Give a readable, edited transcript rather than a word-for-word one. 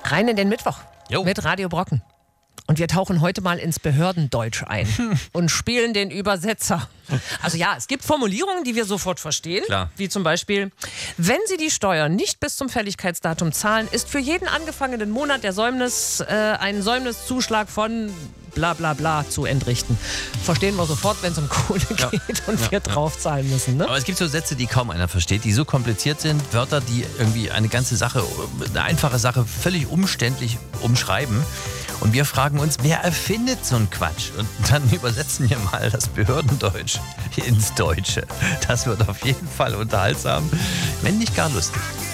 Rein in den Mittwoch mit Radio Brocken. Und wir tauchen heute mal ins Behördendeutsch ein und spielen den Übersetzer. Also ja, es gibt Formulierungen, die wir sofort verstehen. Klar. Wie zum Beispiel, wenn Sie die Steuer nicht bis zum Fälligkeitsdatum zahlen, ist für jeden angefangenen Monat der ein Säumniszuschlag von bla bla bla zu entrichten. Verstehen wir sofort, wenn es um Kohle geht und wir draufzahlen müssen. Ne? Aber es gibt so Sätze, die kaum einer versteht, die so kompliziert sind. Wörter, die irgendwie eine ganze Sache, eine einfache Sache völlig umständlich umschreiben. Und wir fragen uns, wer erfindet so einen Quatsch? Und dann übersetzen wir mal das Behördendeutsch ins Deutsche. Das wird auf jeden Fall unterhaltsam, wenn nicht gar lustig.